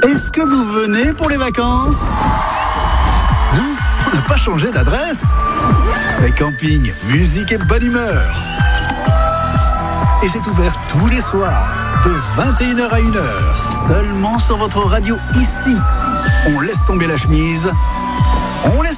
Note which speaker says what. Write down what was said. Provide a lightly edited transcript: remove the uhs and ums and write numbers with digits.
Speaker 1: Est-ce que vous venez pour les vacances ? Non, on n'a pas changé d'adresse. C'est camping, musique et bonne humeur. Et c'est ouvert tous les soirs, de 21h à 1h, seulement sur votre radio ici. On laisse tomber la chemise, on laisse